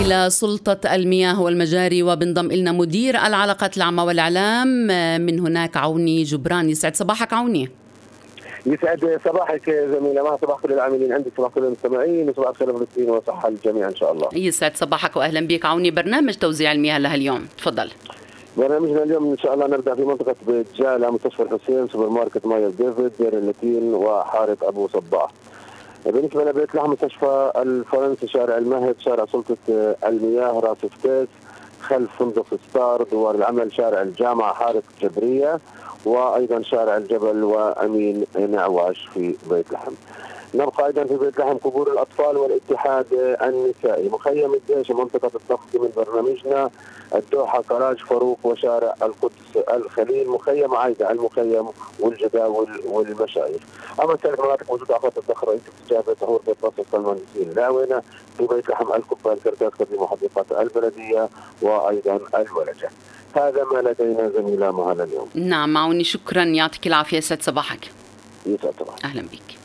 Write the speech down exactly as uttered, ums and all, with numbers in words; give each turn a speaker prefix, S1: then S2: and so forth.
S1: إلى سلطة المياه والمجاري، وبنضم إلنا مدير العلاقات العامة والإعلام من هناك عوني جبران. يسعد صباحك عوني.
S2: يسعد صباحك زميلة مها، صباح كل العاملين عندك، صباح كل المستمعين، وصباح الخير فلسطين وصحة الجميع إن شاء الله.
S1: يسعد صباحك وأهلا بك عوني. برنامج توزيع المياه لها اليوم، تفضل.
S2: برنامجنا اليوم إن شاء الله نبدأ في منطقة بيت جالة، مستشفى الحسين، سوبر ماركت ماير ديفيد، دير اللاتين، وحارة أبو صباح. بالنسبة لبيت لحم، مستشفى الفرنسي، شارع المهد، شارع سلطة المياه، راس فتيس، خلف فندق ستار، دوار العمل، شارع الجامعة، حارة جبرية، وأيضا شارع الجبل وأمين نعواش في بيت لحم. نبقى أيضا في بيت لحم قبور الأطفال والاتحاد النسائي، مخيم الجيش، منطقة الضغط من برنامجنا، الدوحة، كراج فاروق، وشارع القدس الخليل، مخيم عايدة، المخيم والجداول والمشايخ. أما ثالث مناطق وجود آفات الضخ، رئيس استجابة ظهور بيت نصر المهندسين اللاونة، في بيت لحم الكفار، كركاس، قديم محدقة البلدية، وأيضا الولجة. هذا ما لدينا زميلة مهلا اليوم.
S1: نعم عوني، شكرا، يعطيك العافية، يسعد صباحك.
S2: يسعد صباحك.
S1: أهلا بك.